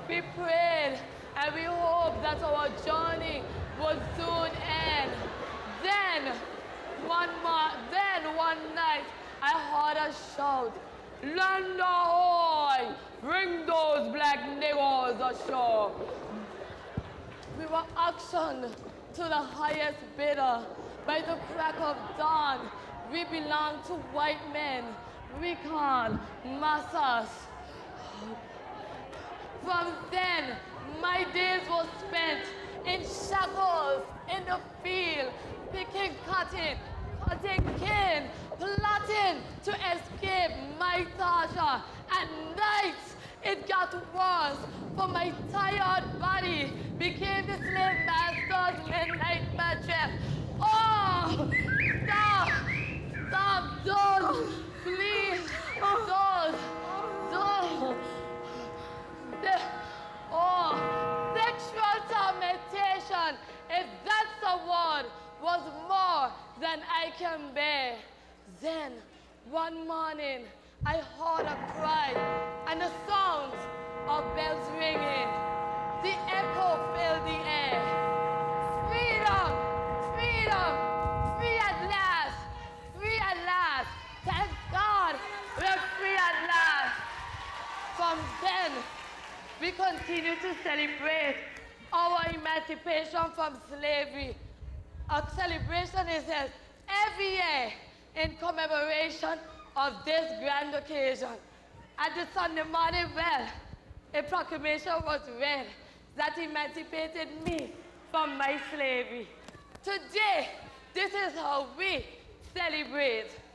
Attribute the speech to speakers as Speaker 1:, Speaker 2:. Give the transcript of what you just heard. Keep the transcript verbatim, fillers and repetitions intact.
Speaker 1: We prayed and we hoped that our journey would soon end. Then, one mo- then one night, I heard a shout, "Land ahoy! Bring those black niggas ashore." We were auctioned to the highest bidder. By the crack of dawn, we belong to white men. We called Massas. From then, my days were spent in shackles, in the field, picking cotton, cutting cane, plotting to escape my Tasha. At night, it got worse, for my tired body became the slave master's midnight mattress. Oh, stop, stop, don't, please, don't, don't. The, oh, sexual tormentation, if that's the word, was more than I can bear. Then, one morning, I heard a cry and the sounds of bells ringing. The echo filled the air. Freedom! Freedom! Free at last! Free at last! Thank God we're free at last! From then, we continue to celebrate our emancipation from slavery. Our celebration is held every year in commemoration of this grand occasion. At the Sunday morning bell, a proclamation was read that emancipated me from my slavery. Today, this is how we celebrate.